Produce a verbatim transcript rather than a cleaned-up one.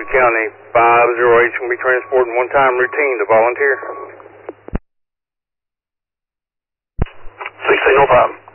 County, five zero eight is going to be transporting one-time routine to volunteer. sixteen, no problem.